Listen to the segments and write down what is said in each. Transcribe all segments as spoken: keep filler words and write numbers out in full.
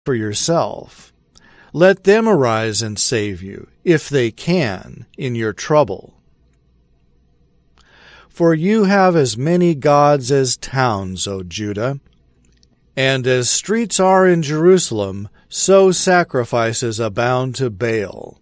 for yourself. Let them arise and save you, if they can, in your trouble. For you have as many gods as towns, O Judah, and as streets are in Jerusalem, so sacrifices abound to Baal.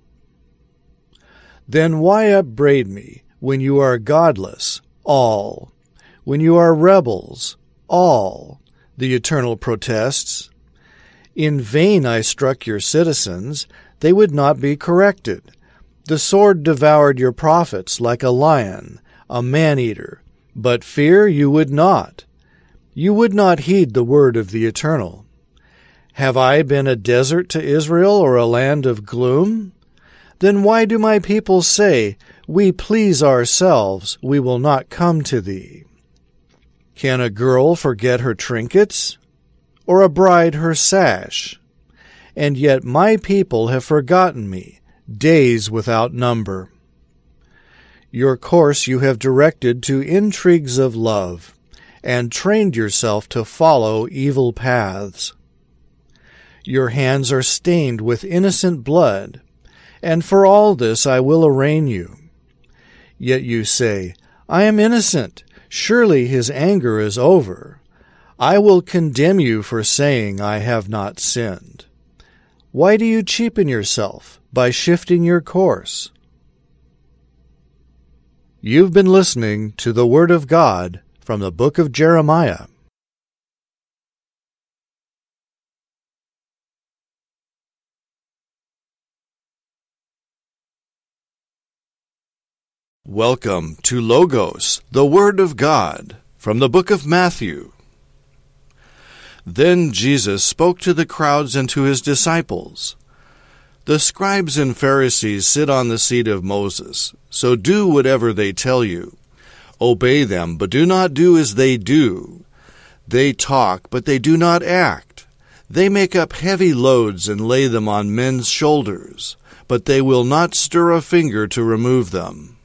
Then why upbraid me when you are godless, all, when you are rebels, all, the Eternal protests? In vain I struck your citizens, they would not be corrected. The sword devoured your prophets like a lion, a man-eater, but fear you would not. You would not heed the word of the Eternal. Have I been a desert to Israel, or a land of gloom? Then why do my people say, We please ourselves, we will not come to thee? Can a girl forget her trinkets, or a bride her sash? And yet my people have forgotten me, days without number. Your course you have directed to intrigues of love, and trained yourself to follow evil paths. Your hands are stained with innocent blood, and for all this I will arraign you. Yet you say, I am innocent, surely his anger is over. I will condemn you for saying I have not sinned. Why do you cheapen yourself by shifting your course? You've been listening to the Word of God from the book of Jeremiah. Welcome to Logos, the Word of God, from the book of Matthew. Then Jesus spoke to the crowds and to his disciples. The scribes and Pharisees sit on the seat of Moses, so do whatever they tell you. Obey them, but do not do as they do. They talk, but they do not act. They make up heavy loads and lay them on men's shoulders, but they will not stir a finger to remove them.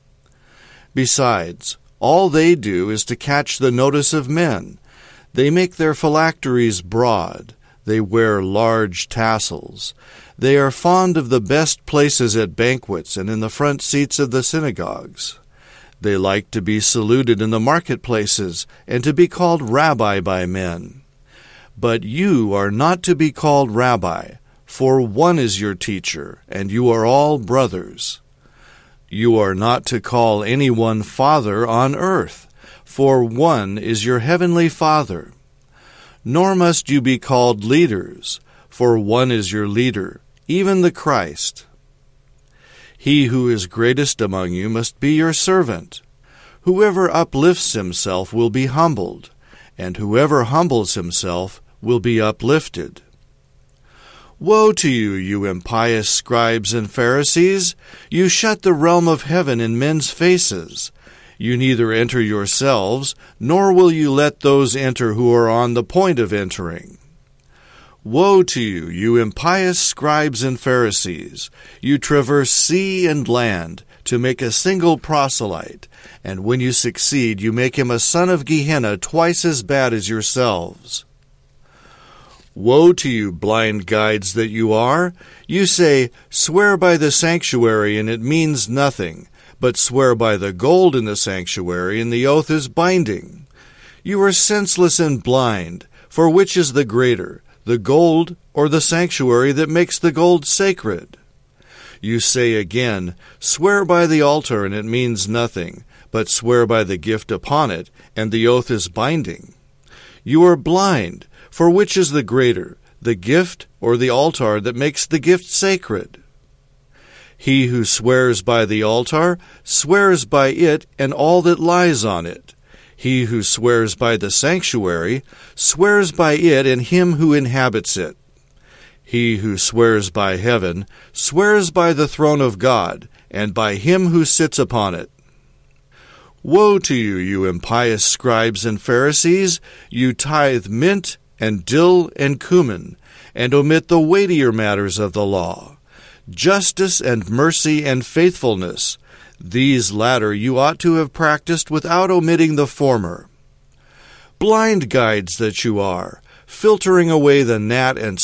Besides, all they do is to catch the notice of men. They make their phylacteries broad. They wear large tassels. They are fond of the best places at banquets and in the front seats of the synagogues. They like to be saluted in the marketplaces and to be called rabbi by men. But you are not to be called rabbi, for one is your teacher, and you are all brothers. You are not to call anyone father on earth, for one is your heavenly Father. Nor must you be called leaders, for one is your leader, even the Christ. He who is greatest among you must be your servant. Whoever uplifts himself will be humbled, and whoever humbles himself will be uplifted. Woe to you, you impious scribes and Pharisees! You shut the realm of heaven in men's faces. You neither enter yourselves, nor will you let those enter who are on the point of entering. Woe to you, you impious scribes and Pharisees! You traverse sea and land to make a single proselyte, and when you succeed, you make him a son of Gehenna twice as bad as yourselves. Woe to you, blind guides that you are! You say, Swear by the sanctuary, and it means nothing, but swear by the gold in the sanctuary, and the oath is binding. You are senseless and blind, for which is the greater, the gold or the sanctuary that makes the gold sacred? You say again, Swear by the altar, and it means nothing, but swear by the gift upon it, and the oath is binding. You are blind, for which is the greater, the gift or the altar that makes the gift sacred? He who swears by the altar swears by it and all that lies on it. He who swears by the sanctuary swears by it and him who inhabits it. He who swears by heaven swears by the throne of God and by him who sits upon it. Woe to you, you impious scribes and Pharisees! You tithe mint and dill and cumin, and omit the weightier matters of the law, justice and mercy and faithfulness. These latter you ought to have practiced without omitting the former. Blind guides that you are! filtering away the gnat and